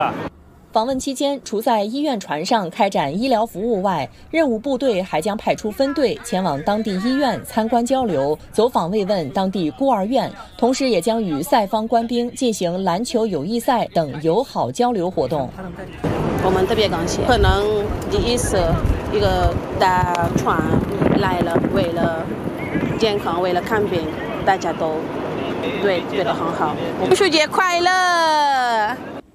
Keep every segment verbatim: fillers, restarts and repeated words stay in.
访问期间，除在医院船上开展医疗服务外，任务部队还将派出分队前往当地医院参观交流、走访慰问当地孤儿院，同时也将与赛方官兵进行篮球友谊赛等友好交流活动。 我们特别感谢，可能第一次一个大船来了，为了健康，为了看病，大家都对对得很好。中秋节快乐！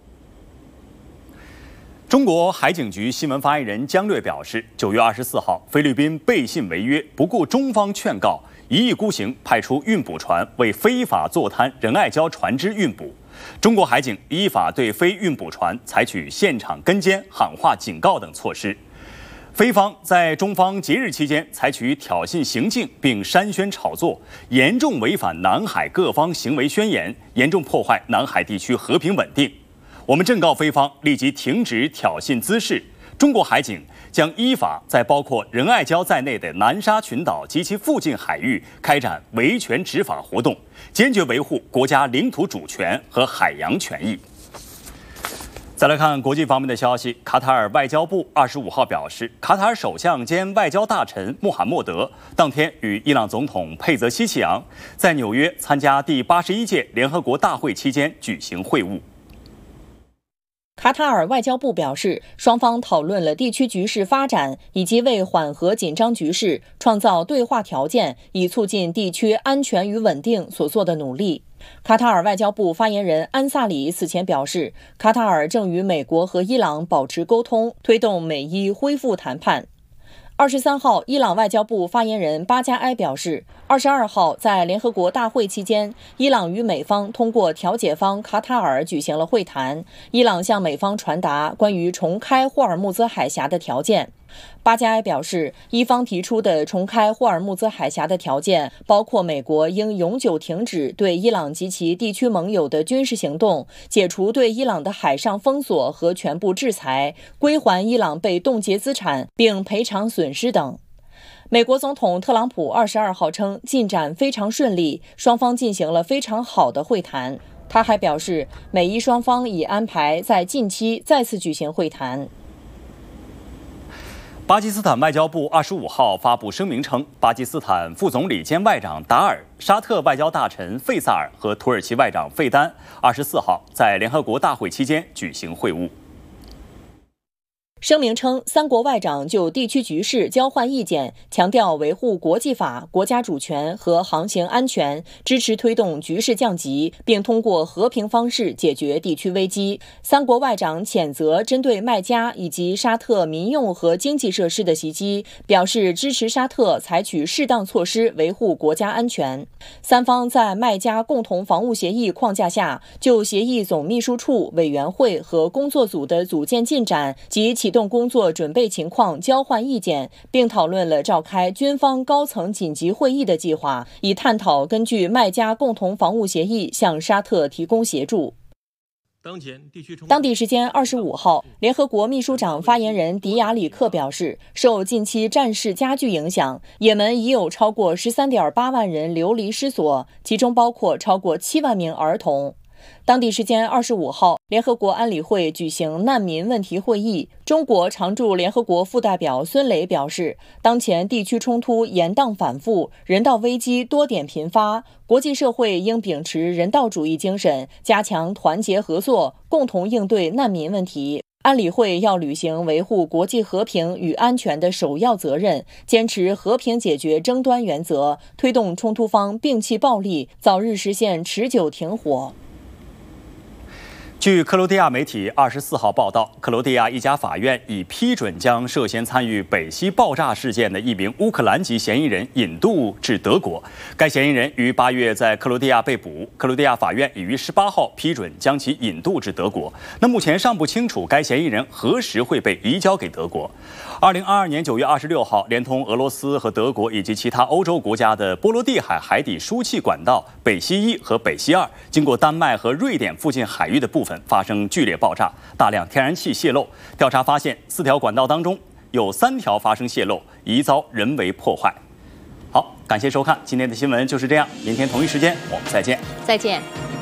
中国海警局新闻发言人姜略表示，九月二十四号，菲律宾背信违约，不顾中方劝告，一意孤行，派出运补船为非法坐滩仁爱礁船只运补。中国海警依法对非运补船采取现场跟监、喊话警告等措施。菲方在中方节日期间采取挑衅行径并煽宣炒作，严重违反南海各方行为宣言，严重破坏南海地区和平稳定。我们正告菲方立即停止挑衅滋事。中国海警将依法在包括仁爱礁在内的南沙群岛及其附近海域开展维权执法活动，坚决维护国家领土主权和海洋权益。再来看国际方面的消息，卡塔尔外交部二十五号表示，卡塔尔首相兼外交大臣穆罕默德当天与伊朗总统佩泽希奇扬在纽约参加第八十一届联合国大会期间举行会晤。 卡塔尔外交部表示，双方讨论了地区局势发展以及为缓和紧张局势、创造对话条件，以促进地区安全与稳定所做的努力。卡塔尔外交部发言人安萨里此前表示，卡塔尔正与美国和伊朗保持沟通，推动美伊恢复谈判。二十三号，伊朗外交部发言人巴加埃表示，二十二号在联合国大会期间，伊朗与美方通过调解方卡塔尔举行了会谈。伊朗向美方传达关于重开霍尔木兹海峡的条件。巴加埃表示，伊方提出的重开霍尔木兹海峡的条件包括美国应永久停止对伊朗及其地区盟友的军事行动，解除对伊朗的海上封锁和全部制裁，归还伊朗被冻结资产，并赔偿损失等。美国总统特朗普二十二号称，进展非常顺利，双方进行了非常好的会谈。他还表示，美伊双方已安排在近期再次举行会谈。 巴基斯坦外交部二十五号发布声明称，巴基斯坦副总理兼外长达尔、沙特外交大臣费萨尔和土耳其外长费丹二十四号在联合国大会期间举行会晤。 声明称，三国外长就地区局势交换意见，强调维护国际法、国家主权和航行安全，支持推动局势降级，并通过和平方式解决地区危机。三国外长谴责针对麦加以及沙特民用和经济设施的袭击，表示支持沙特采取适当措施维护国家安全。三方在麦加共同防务协议框架下，就协议总秘书处、委员会和工作组的组建进展及启动工作准备情况交换意见，并讨论了召开军方高层紧急会议的计划，以探讨根据麦加共同防务协议向沙特提供协助。当地时间二十五号，联合国秘书长发言人迪亚里克表示，受近期战事加剧影响，也门已有超过十三点八万人流离失所，其中包括超过七万名儿童。当地时间二十五号，联合国安理会举行难民问题会议。中国常驻联合国副代表孙磊表示，当前地区冲突延宕反复，人道危机多点频发，国际社会应秉持人道主义精神，加强团结合作，共同应对难民问题。安理会要履行维护国际和平与安全的首要责任，坚持和平解决争端原则，推动冲突方摒弃暴力，早日实现持久停火。 据克罗地亚媒体二十四号报道，克罗地亚一家法院已批准将涉嫌参与北溪爆炸事件的一名乌克兰籍嫌疑人引渡至德国。该嫌疑人于八月在克罗地亚被捕，克罗地亚法院已于十八号批准将其引渡至德国。那目前尚不清楚该嫌疑人何时会被移交给德国。二零二二年九月二十六号，连通俄罗斯和德国以及其他欧洲国家的波罗的海海底输气管道北溪一和北溪二，经过丹麦和瑞典附近海域的部分发生剧烈爆炸，大量天然气泄漏。调查发现，四条管道当中有三条发生泄漏，疑遭人为破坏。好，感谢收看今天的新闻就是这样，明天同一时间我们再见。 再见。